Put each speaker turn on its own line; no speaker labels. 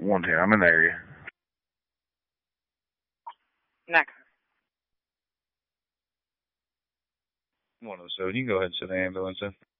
110. I'm in the area.
Next.
107. You can go ahead and send the ambulance in.